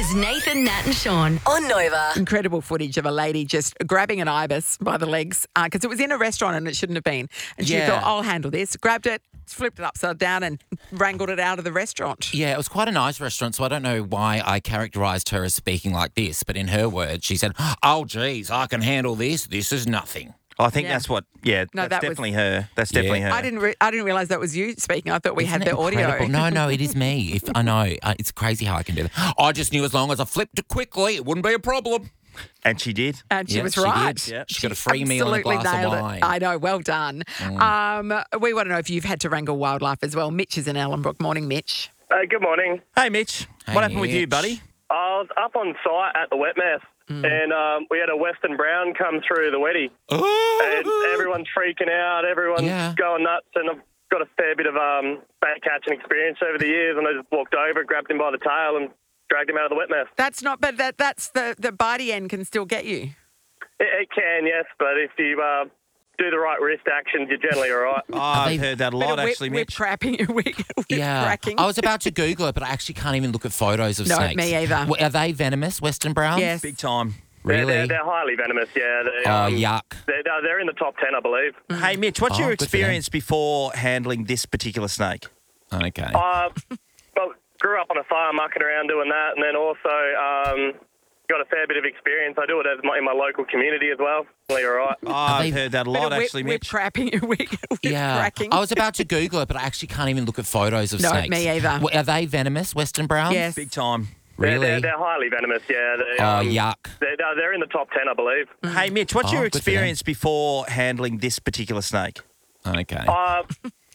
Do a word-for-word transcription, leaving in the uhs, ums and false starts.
is Nathan, Nat and Sean on Nova. Incredible footage of a lady just grabbing an ibis by the legs because it was in a restaurant and it shouldn't have been. And she Yeah. thought, I'll handle this. Grabbed it, flipped it upside down and wrangled it out of the restaurant. Yeah, it was quite a nice restaurant, so I don't know why I characterised her as speaking like this, but in her words, she said, oh, geez, I can handle this. This is nothing. I think Yeah. that's what, yeah, No, that's that was- definitely her. That's definitely her. I didn't re- I didn't realise that was you speaking. I thought we Isn't had it the audio. incredible? No, no, it is me. If I know. Uh, It's crazy how I can do that. I just knew as long as I flipped it quickly, it wouldn't be a problem. And she did. And she Yes, was she right. did. Yeah. She got a free meal and a Absolutely glass of nailed it. wine. I know, well done. Um, we want to know if you've had to wrangle wildlife as well. Mitch is in Ellenbrook. Morning, Mitch. Uh, good morning. Hey, Mitch. Hey, what happened with you, Mitch. buddy? I was up on site at the wet mess, and um, we had a Western Brown come through the wetty, and everyone's freaking out, everyone's Yeah. going nuts, and I've got a fair bit of um, bait catching experience over the years, and I just walked over, grabbed him by the tail, and dragged him out of the wet mess. That's not, but that that's the, the bitey end can still get you. It, it can, yes, but if you uh, do the right wrist actions, you're generally all right. Oh, I've they- heard that a Bit lot, of whip, actually, whip Mitch. crapping, whip, whip Yeah, cracking. I was about to Google it, but I actually can't even look at photos of No, snakes. me either. Well, are they venomous, Western Browns? Yes. Big time. They're, Really? they're, they're highly venomous, yeah. They, Oh, um, yuck. They're, they're in the top ten, I believe. Hey, Mitch, what's Oh, your good for them. experience before handling this particular snake? Okay. Uh, well, grew up on a farm, mucking around doing that, and then also um, got a fair bit of experience. I do it as my, in my local community as well. Really all right. Oh, I've they- heard that a Bit lot, of whip, actually, whip Mitch. crapping, whip, whip Yeah, cracking. I was about to Google it, but I actually can't even look at photos of No, snakes. me either. Well, are they venomous, Western Browns? Yes. Big time. They're, Really? they're, they're highly venomous, yeah. They, Oh, um, yuck. They're, they're they're in the top ten, I believe. Hey, Mitch, what's Oh, your good for them. experience before handling this particular snake? Okay. Uh,